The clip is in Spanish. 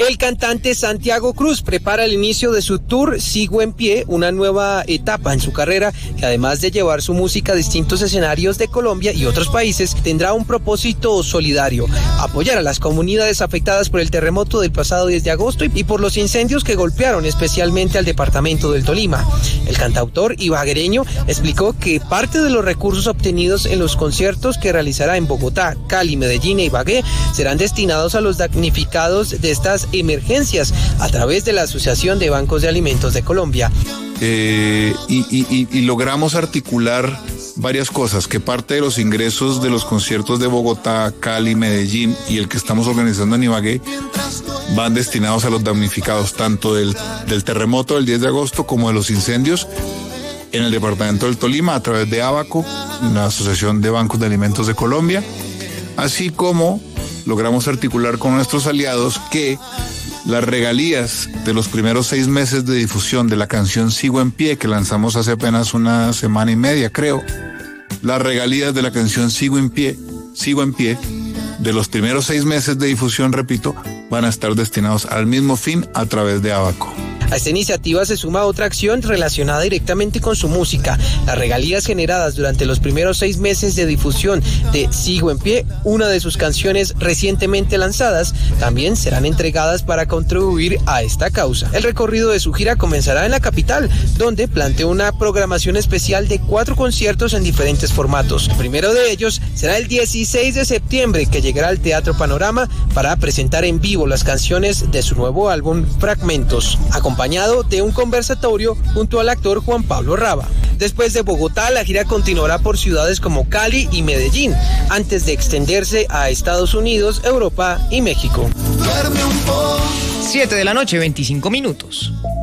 El cantante Santiago Cruz prepara el inicio de su tour Sigo en Pie, una nueva etapa en su carrera que además de llevar su música a distintos escenarios de Colombia y otros países, tendrá un propósito solidario: apoyar a las comunidades afectadas por el terremoto del pasado 10 de agosto y por los incendios que golpearon especialmente al departamento del Tolima. El cantautor ibaguereño explicó que parte de los recursos obtenidos en los conciertos que realizará en Bogotá, Cali, Medellín e Ibagué serán destinados a los damnificados de estas emergencias a través de la Asociación de Bancos de Alimentos de Colombia. Y logramos articular varias cosas, que parte de los ingresos de los conciertos de Bogotá, Cali, Medellín y el que estamos organizando en Ibagué van destinados a los damnificados tanto del terremoto del 10 de agosto como de los incendios en el departamento del Tolima a través de ABACO, la Asociación de Bancos de Alimentos de Colombia, así como logramos articular con nuestros aliados que las regalías de los primeros 6 meses de difusión de la canción Sigo en Pie, que lanzamos hace apenas una semana y media, creo, las regalías de la canción Sigo en Pie, de los primeros 6 meses de difusión, repito, van a estar destinados al mismo fin a través de ABACO. A esta iniciativa se suma otra acción relacionada directamente con su música. Las regalías generadas durante los primeros 6 meses de difusión de Sigo en Pie, una de sus canciones recientemente lanzadas, también serán entregadas para contribuir a esta causa. El recorrido de su gira comenzará en la capital, donde planteó una programación especial de 4 conciertos en diferentes formatos. El primero de ellos será el 16 de septiembre, que llegará al Teatro Panorama para presentar en vivo las canciones de su nuevo álbum Fragmentos, acompañado de un conversatorio junto al actor Juan Pablo Raba. Después de Bogotá, la gira continuará por ciudades como Cali y Medellín, antes de extenderse a Estados Unidos, Europa y México. 7 de la noche, 25 minutos.